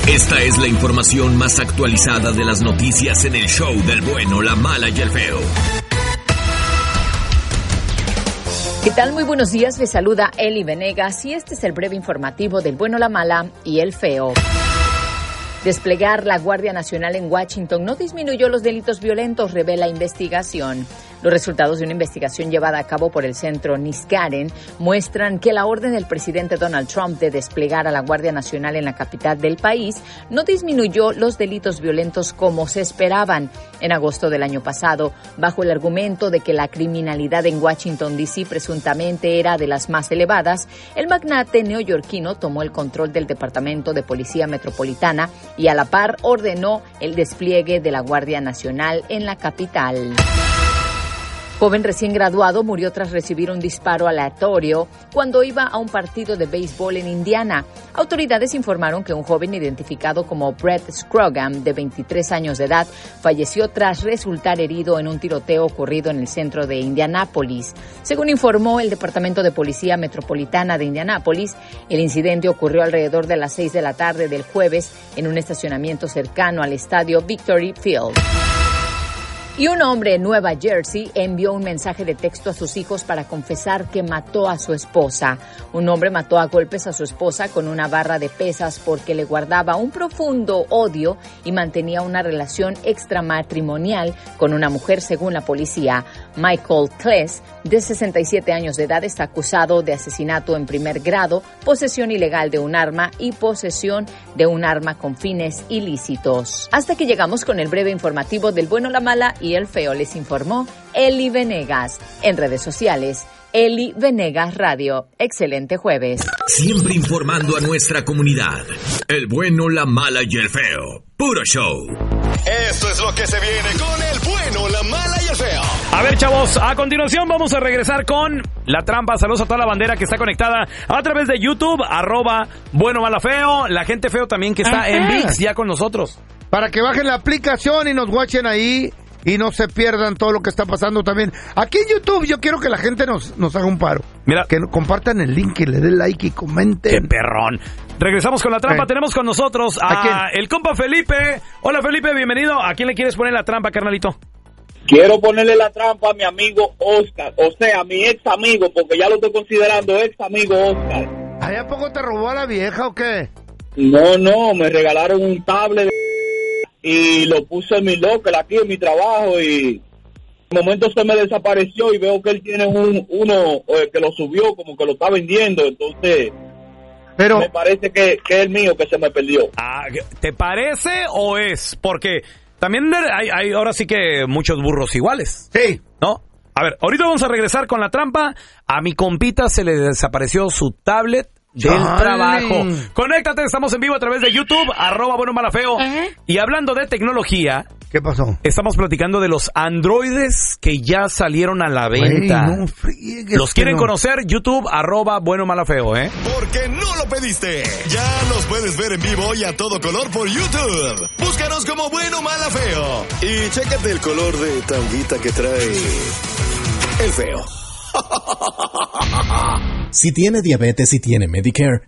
Esta es la información más actualizada de las noticias en el show del bueno, la mala y el feo. ¿Qué tal? Muy buenos días, les saluda Eli Venegas y este es el breve informativo del bueno, la mala y el feo. Desplegar la Guardia Nacional en Washington no disminuyó los delitos violentos, revela investigación. Los resultados de una investigación llevada a cabo por el centro Niskanen muestran que la orden del presidente Donald Trump de desplegar a la Guardia Nacional en la capital del país no disminuyó los delitos violentos como se esperaban. En agosto del año pasado, bajo el argumento de que la criminalidad en Washington, D.C. presuntamente era de las más elevadas, el magnate neoyorquino tomó el control del Departamento de Policía Metropolitana y a la par ordenó el despliegue de la Guardia Nacional en la capital. Joven recién graduado murió tras recibir un disparo aleatorio cuando iba a un partido de béisbol en Indiana. Autoridades informaron que un joven identificado como Brett Scroggum, de 23 años de edad, falleció tras resultar herido en un tiroteo ocurrido en el centro de Indianápolis. Según informó el Departamento de Policía Metropolitana de Indianápolis, el incidente ocurrió alrededor de las 6 de la tarde del jueves en un estacionamiento cercano al estadio Victory Field. Y un hombre en Nueva Jersey envió un mensaje de texto a sus hijos para confesar que mató a su esposa. Un hombre mató a golpes a su esposa con una barra de pesas porque le guardaba un profundo odio y mantenía una relación extramatrimonial con una mujer, según la policía. Michael Kless, de 67 años de edad, está acusado de asesinato en primer grado, posesión ilegal de un arma y posesión de un arma con fines ilícitos. Hasta que llegamos con el breve informativo del bueno, la mala y el feo. Les informó Eli Venegas. En redes sociales, Eli Venegas Radio. Excelente jueves. Siempre informando a nuestra comunidad. El bueno, la mala y el feo. Puro show. Esto es lo que se viene con el bueno, la mala y el feo. A ver, chavos, a continuación vamos a regresar con La Trampa. Saludos a toda la bandera que está conectada a través de YouTube, @bueno, mala, feo. La gente feo también que está en ViX ya con nosotros. Para que bajen la aplicación y nos watchen ahí y no se pierdan todo lo que está pasando también. Aquí en YouTube yo quiero que la gente nos haga un paro. Mira, que compartan el link, que le den like y comenten. ¡Qué perrón! Regresamos con La Trampa. Tenemos con nosotros a el compa Felipe. Hola, Felipe, bienvenido. ¿A quién le quieres poner la trampa, carnalito? Quiero ponerle la trampa a mi amigo Oscar, o sea, mi ex amigo, porque ya lo estoy considerando ex amigo Oscar. ¿Ahí a poco te robó a la vieja o qué? No, me regalaron un tablet y lo puse en mi locker aquí en mi trabajo y de momento se me desapareció y veo que él tiene uno que lo subió, como que lo está vendiendo, entonces pero me parece que es el mío que se me perdió. ¿Te parece o es? Porque también hay ahora sí que muchos burros iguales. Sí. ¿No? A ver, ahorita vamos a regresar con la trampa. A mi compita se le desapareció su tablet del trabajo. Conéctate, estamos en vivo a través de YouTube, @bueno, mala, feo. Y hablando de tecnología, ¿qué pasó? Estamos platicando de los androides que ya salieron a la venta. Wey, no friegues, ¿Los quieren conocer? YouTube, @bueno, mala, feo, Porque no lo pediste. Ya nos puedes ver en vivo y a todo color por YouTube. Búscanos como Bueno, Mala, Feo. Y chécate el color de tanguita que trae el feo. Si tiene diabetes y tiene Medicare,